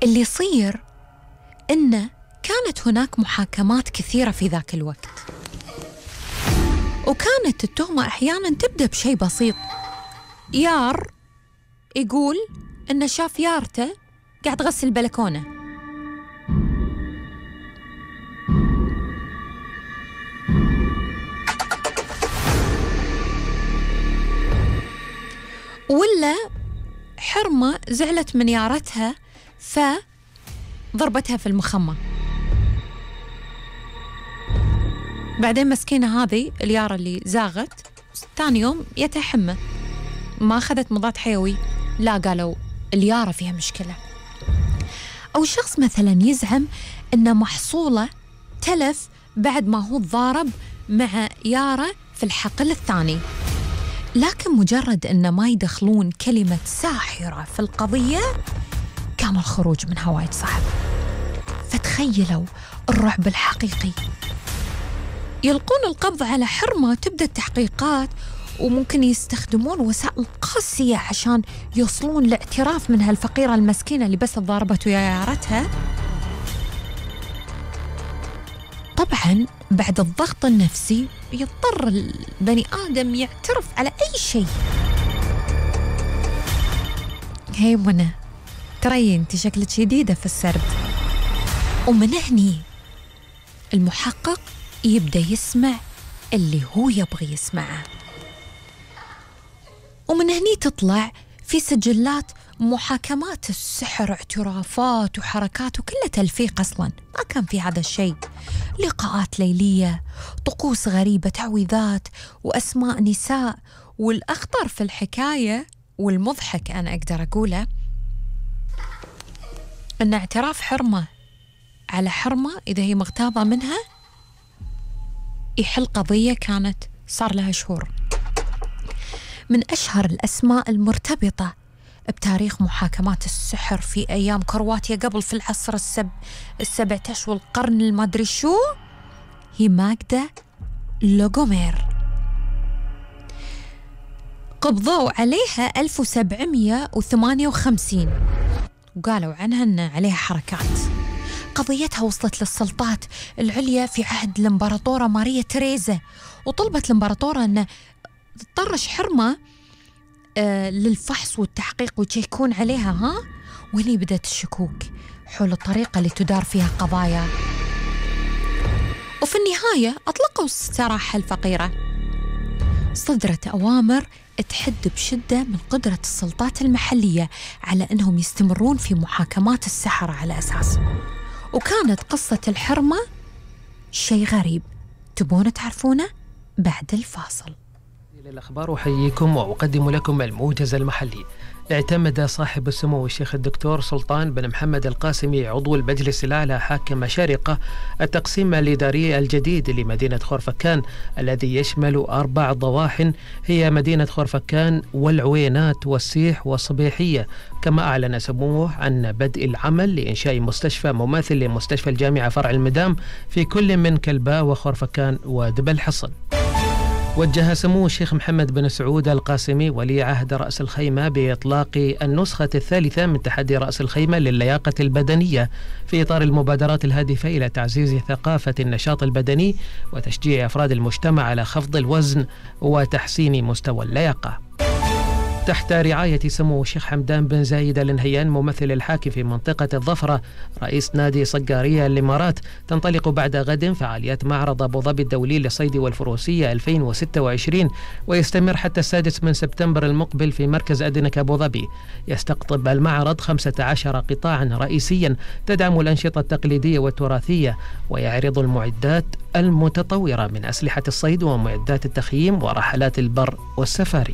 اللي يصير إنه كانت هناك محاكمات كثيرة في ذاك الوقت، وكانت التهمة أحياناً تبدأ بشيء بسيط. يار يقول إنه شاف يارته قاعد تغسل البلكونة، ولا حرمة زعلت من يارتها فضربتها في المخمة. بعدين مسكينة هذه اليارة اللي زاغت ثاني يوم يتحمى، ما أخذت مضاد حيوي، لا قالوا اليارة فيها مشكلة. أو شخص مثلا يزعم إن محصوله تلف بعد ما هو ضارب مع يارة في الحقل الثاني، لكن مجرد إن ما يدخلون كلمة ساحرة في القضية كان الخروج منها وايد صعب. فتخيلوا الرعب الحقيقي. يلقون القبض على حرمة، تبدأ التحقيقات، وممكن يستخدمون وسائل قاسية عشان يوصلون لاعتراف من هالفقيرة المسكينة اللي بس ضاربت يارتها. طبعاً بعد الضغط النفسي يضطر البني آدم يعترف على أي شيء. هاي منى، ترى انت شكلك جديدة في السرد. ومن هني المحقق يبدأ يسمع اللي هو يبغي يسمعه، ومن هني تطلع في سجلات محاكمات السحر اعترافات وحركات، وكلها تلفيق أصلاً، ما كان في هذا الشيء. لقاءات ليلية، طقوس غريبة، تعويذات وأسماء نساء. والأخطر في الحكاية والمضحك أنا أقدر أقوله أن اعتراف حرمة على حرمة إذا هي مغتاظة منها يحل قضية كانت صار لها شهور. من أشهر الأسماء المرتبطة بتاريخ محاكمات السحر في أيام كرواتيا قبل في العصر ال17 والقرن المدري شو هي ماجدا لوغومير. قبضوا عليها 1758 وقالوا عنها أن عليها حركات. قضيتها وصلت للسلطات العليا في عهد الإمبراطورة ماريا تريزا، وطلبت الإمبراطورة أن تطرش حرمة للفحص والتحقيق ويشيكون عليها. وهني بدأت الشكوك حول الطريقة اللي تدار فيها قضايا، وفي النهاية أطلقوا سراح الفقيرة. صدرت أوامر تحد بشدة من قدرة السلطات المحلية على أنهم يستمرون في محاكمات السحرة على أساس. وكانت قصة الحرمة شيء غريب، تبون تعرفونه بعد الفاصل. الأخبار أحييكم وأقدم لكم الموجز المحلي. اعتمد صاحب السمو الشيخ الدكتور سلطان بن محمد القاسمي عضو المجلس الأعلى حاكم شارقة التقسيم الإداري الجديد لمدينة خورفكان الذي يشمل 4 ضواحٍ هي مدينة خورفكان والعوينات والسيح والصبيحية. كما أعلن سموه عن بدء العمل لإنشاء مستشفى مماثل لمستشفى الجامعة فرع المدام في كل من كلباء وخورفكان ودبل حصن. وجه سمو الشيخ محمد بن سعود القاسمي ولي عهد رأس الخيمة بإطلاق النسخة الثالثة من تحدي رأس الخيمة للياقة البدنية في إطار المبادرات الهادفة إلى تعزيز ثقافة النشاط البدني وتشجيع أفراد المجتمع على خفض الوزن وتحسين مستوى اللياقة. تحت رعاية سمو الشيخ حمدان بن زايد آل نهيان ممثل الحاكم في منطقة الظفرة رئيس نادي صقارية الإمارات، تنطلق بعد غد فعاليات معرض أبو ظبي الدولي للصيد والفروسية 2026 ويستمر حتى 6 من سبتمبر المقبل في مركز أدنك أبو ظبي. يستقطب المعرض 15 قطاعا رئيسيا تدعم الأنشطة التقليدية والتراثية، ويعرض المعدات المتطورة من أسلحة الصيد ومعدات التخييم ورحلات البر والسفاري.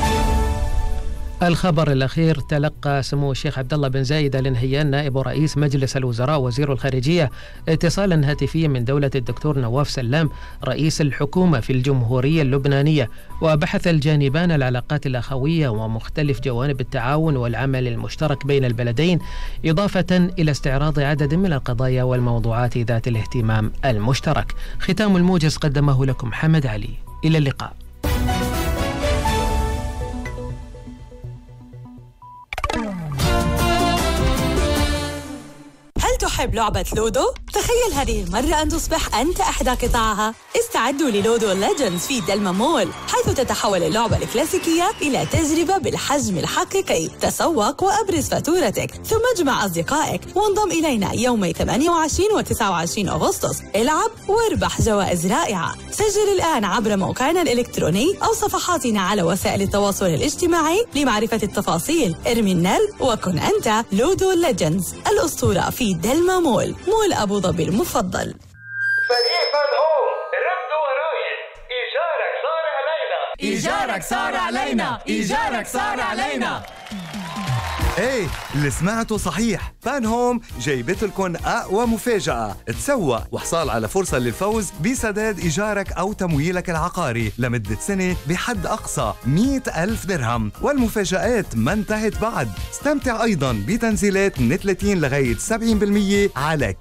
الخبر الأخير، تلقى سمو الشيخ عبد الله بن زايد آل نهيان نائب رئيس مجلس الوزراء وزير الخارجية اتصالا هاتفيا من دولة الدكتور نواف سلام رئيس الحكومة في الجمهورية اللبنانية، وبحث الجانبان العلاقات الأخوية ومختلف جوانب التعاون والعمل المشترك بين البلدين، إضافة إلى استعراض عدد من القضايا والموضوعات ذات الاهتمام المشترك. ختام الموجز قدمه لكم حمد علي، إلى اللقاء. أتحب لعبة لودو؟ تخيل هذه المرة أن تصبح أنت إحدى قطعها. استعدوا للودو ليجندز في دلما مول، حيث تتحول اللعبة الكلاسيكية إلى تجربة بالحجم الحقيقي. تسوق وأبرز فاتورتك، ثم اجمع أصدقائك وانضم إلينا يومي 28 و 29 أغسطس. العب واربح جوائز رائعة. سجل الآن عبر موقعنا الإلكتروني أو صفحاتنا على وسائل التواصل الاجتماعي لمعرفة التفاصيل. ارمي النرد وكن أنت لودو ليجندز، الأسطورة في دلما مول، مول أبو ظبي المفضل. فريق فانهوم ردوا وراي، إيجارك صار علينا، إيجارك صار علينا، إيجارك صار علينا. ايه اللي سمعته صحيح، فانهوم جايبت لكم أقوى مفاجأة. تسوق وحصال على فرصة للفوز بسداد إيجارك أو تمويلك العقاري لمدة سنة بحد أقصى 100,000 درهم. والمفاجآت ما انتهت بعد. استمتع أيضاً بتنزيلات من 30 لغاية 70% على